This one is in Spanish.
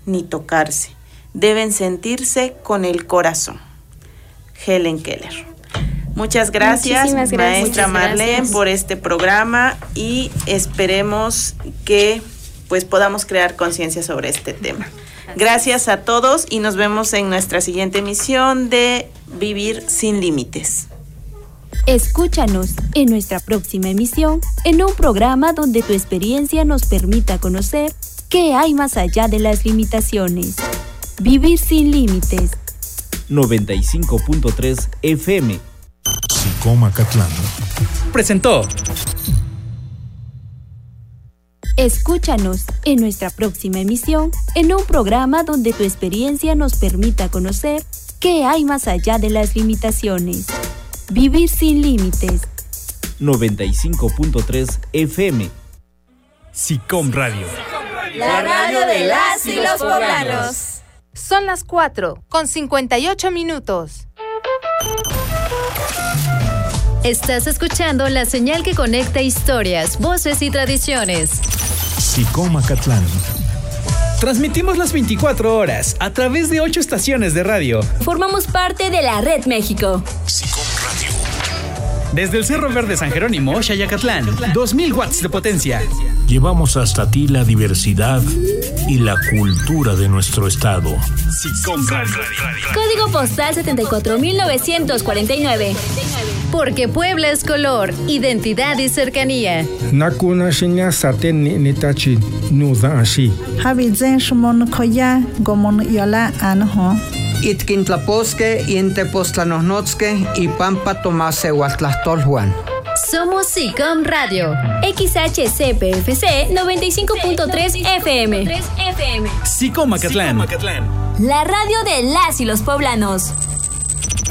ni tocarse. Deben sentirse con el corazón. Helen Keller. Muchas gracias, maestra Marlene, por este programa y esperemos que pues podamos crear conciencia sobre este tema. Gracias a todos y nos vemos en nuestra siguiente emisión de Vivir sin Límites. Escúchanos en nuestra próxima emisión, en un programa donde tu experiencia nos permita conocer qué hay más allá de las limitaciones. Vivir sin Límites. 95.3 FM. SICOM Acatlán presentó. Escúchanos en nuestra próxima emisión, en un programa donde tu experiencia nos permita conocer qué hay más allá de las limitaciones. Vivir sin Límites. 95.3 FM. SICOM Radio. La radio de las y los poblanos. Son las 4:58. Estás escuchando la señal que conecta historias, voces y tradiciones. SICOM Acatlán. Transmitimos las 24 horas a través de 8 estaciones de radio. Formamos parte de la Red México. SICOM Radio. Desde el Cerro Verde San Jerónimo, Xayacatlán, 2000 watts de potencia. Llevamos hasta ti la diversidad y la cultura de nuestro estado. SICOM Radio. Código postal 74949. Porque Puebla es color, identidad y cercanía. Nakuna shinya saten nitachi nuda ashi. Habizen shmon koya gomon yola anho. Itkintlaposque, Intepostlanosnotzque y Pampa Tomase Huatlastolhuan. Somos SICOM Radio. XHCPFC 95.3 FM. SICOM Acatlán. La radio de las y los poblanos.